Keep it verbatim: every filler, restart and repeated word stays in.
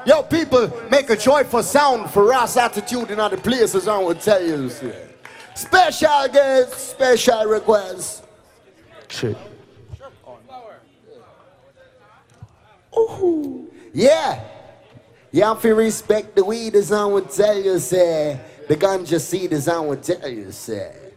Yo, people, make a joyful sound for Ross Attitude in other places, I will tell you. Special guests, special requests. Shit. Ooh. Yeah. You have to respect the weed, as I would tell you, say. The ganja seed, as I would tell you, say.